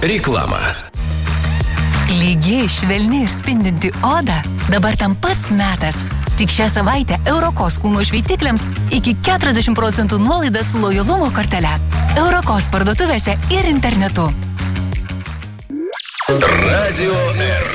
Reklama. Lygiai, švelni ir spindinti oda dabar tam pats metas. Tik šią savaitę Eurokos kūno šveitikliams iki 40% nuolaida su lojalumo kortele. Eurokos parduotuvėse ir internetu. Radio R.